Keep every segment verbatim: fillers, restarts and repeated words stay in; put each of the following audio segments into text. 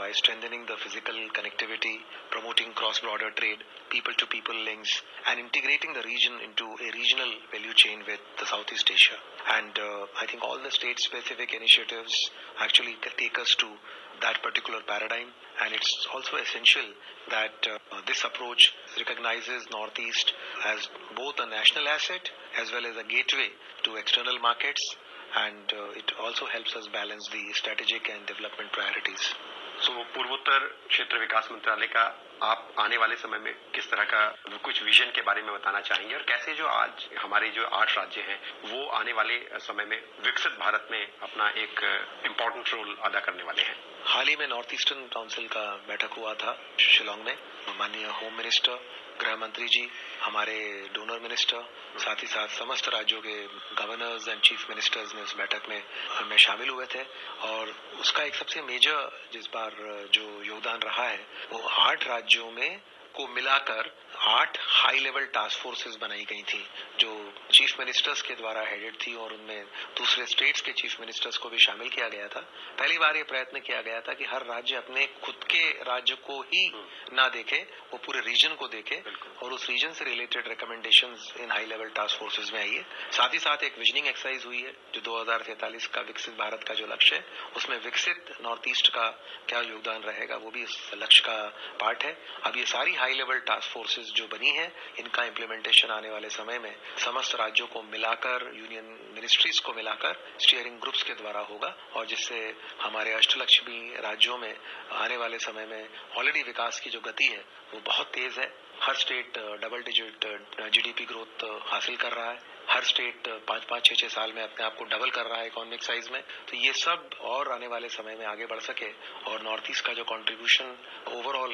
by strengthening the physical connectivity, promoting cross-border trade, people-to-people links, and integrating the region into a regional value chain with the Southeast Asia. And uh, I think all the state-specific initiatives actually take us to that particular paradigm, and it's also essential that uh, this approach recognizes Northeast as both a national asset as well as a gateway to external markets, and uh, it also helps us balance the strategic and development priorities. So, पूर्वोत्तर क्षेत्र विकास मंत्रालय का आप आने वाले समय में किस तरह का कुछ विजन के बारे में बताना चाहेंगे, और कैसे जो आज हमारे जो आठ राज्य हैं वो आने वाले समय में विकसित भारत में अपना एक इम्पोर्टेंट रोल अदा करने वाले हैं? हाल ही में नॉर्थ ईस्टर्न काउंसिल का बैठक हुआ था शिलोंग में. माननीय होम मिनिस्टर, गृह मंत्री जी, हमारे डोनर मिनिस्टर, साथ ही साथ समस्त राज्यों के गवर्नर्स एंड चीफ मिनिस्टर्स ने उस बैठक में में शामिल हुए थे. और उसका एक सबसे मेजर जिस बार जो योगदान रहा है वो आठ राज्यों में को मिलाकर आठ हाई लेवल टास्क फोर्सेस बनाई गई थी जो चीफ मिनिस्टर्स के द्वारा हेडेड थी, और उनमें दूसरे स्टेट्स के चीफ मिनिस्टर्स को भी शामिल किया गया था. पहली बार ये प्रयत्न किया गया था कि हर राज्य अपने खुद के राज्य को ही ना देखे, वो पूरे रीजन को देखे और उस रीजन से रिलेटेड रिकमेंडेशंस इन हाई लेवल टास्क फोर्सेस में आई है. साथ ही साथ एक विजनिंग एक्सरसाइज हुई है जो दो हजार तैंतालीस का विकसित भारत का जो लक्ष्य है उसमें विकसित नॉर्थ ईस्ट का क्या योगदान रहेगा वो भी इस लक्ष्य का पार्ट है. अब ये सारी हाई लेवल टास्क फोर्सेस जो बनी है इनका इम्प्लीमेंटेशन आने वाले समय में समस्त राज्यों को मिलाकर, यूनियन मिनिस्ट्रीज को मिलाकर स्टीयरिंग ग्रुप्स के द्वारा होगा, और जिससे हमारे अष्टलक्ष्मी राज्यों में आने वाले समय में ऑलरेडी विकास की जो गति है वो बहुत तेज है. हर state double digit GDP growth हासिल कर रहा है, हर स्टेट पाँच पाँच छह छह साल में अपने आप को डबल कर रहा है इकोनॉमिक साइज में. तो ये सब और आने वाले समय में आगे बढ़ सके और नॉर्थ ईस्ट का जो कंट्रीब्यूशन ओवरऑल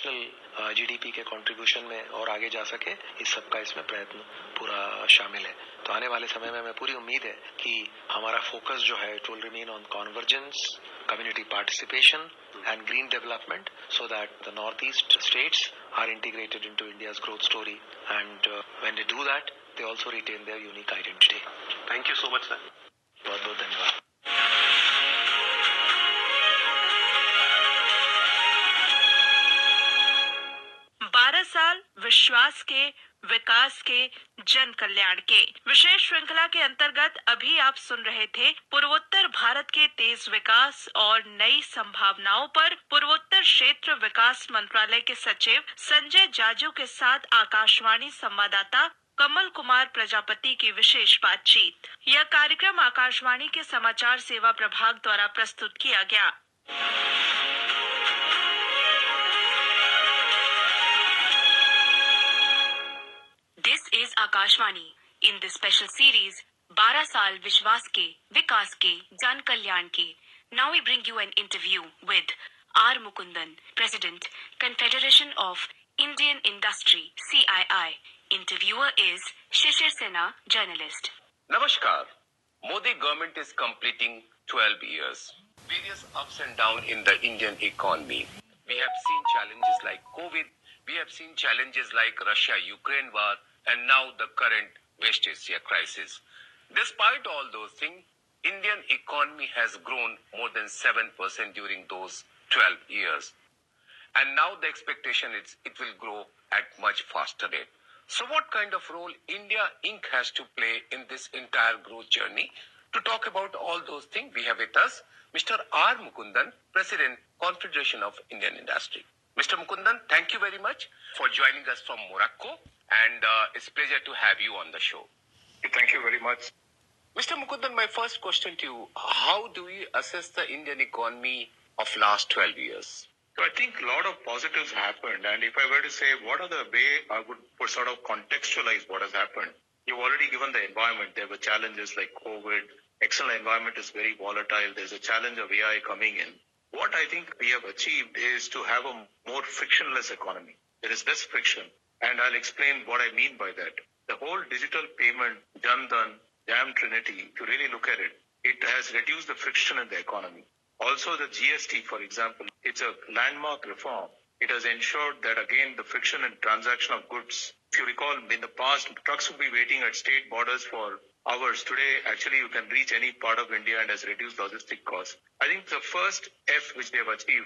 नेशनल जीडीपी के कंट्रीब्यूशन में और आगे जा सके, इस सब का इसमें प्रयत्न पूरा शामिल है. तो आने वाले समय में मैं पूरी उम्मीद है कि हमारा फोकस जो है it will remain on convergence, community participation and green development, so that the northeast states are integrated into India's growth story, and uh, when they do that they also retain their unique identity. Thank you so much, sir. बहुत बहुत धन्यवाद. बारह साल विश्वास के, विकास के, जन कल्याण के विशेष श्रृंखला के अंतर्गत अभी आप सुन रहे थे पूर्वोत्तर भारत के तेज विकास और नई संभावनाओं पर पूर्वोत्तर क्षेत्र विकास मंत्रालय के सचिव संजय जाजू के साथ आकाशवाणी संवाददाता कमल कुमार प्रजापति की विशेष बातचीत. यह कार्यक्रम आकाशवाणी के समाचार सेवा प्रभाग द्वारा प्रस्तुत किया गया. This is Akashvani. In this special series, बारह साल विश्वास के, विकास के, जन कल्याण के. Now we bring you an interview with R. Mukundan, President, Confederation of Indian Industry, C I I. Interviewer is Shishir Sena, journalist. Namaskar. Modi government is completing twelve years. Various ups and downs in the Indian economy. We have seen challenges like COVID. We have seen challenges like Russia-Ukraine war, and now the current West Asia crisis. Despite all those things, Indian economy has grown more than seven percent during those twelve years. And now the expectation is it will grow at much faster rate. So what kind of role India Incorporated has to play in this entire growth journey? To talk about all those things, we have with us Mister R. Mukundan, President, Confederation of Indian Industry. Mister Mukundan, thank you very much for joining us from Morocco, and uh, it's a pleasure to have you on the show. Thank you very much. Mister Mukundan, my first question to you, how do we assess the Indian economy of last twelve years? So I think a lot of positives happened, and if I were to say what are the way I would put, sort of contextualize what has happened, you've already given the environment. There were challenges like COVID, external environment is very volatile, there's a challenge of A I coming in. What I think we have achieved is to have a more frictionless economy. There is less friction, and I'll explain what I mean by that. The whole digital payment, Jan Dhan, Jam Trinity, if you really look at it, it has reduced the friction in the economy. Also the G S T, for example, it's a landmark reform. It has ensured that, again, the friction in transaction of goods. If you recall, in the past, trucks would be waiting at state borders for hours. Today, actually, you can reach any part of India and has reduced logistic costs. I think the first F which they have achieved